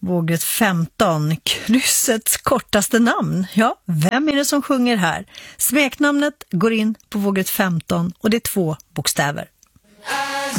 Vågrätt 15, kryssets kortaste namn. Ja, vem är det som sjunger här? Smeknamnet går in på vågrätt 15 och det är 2 bokstäver.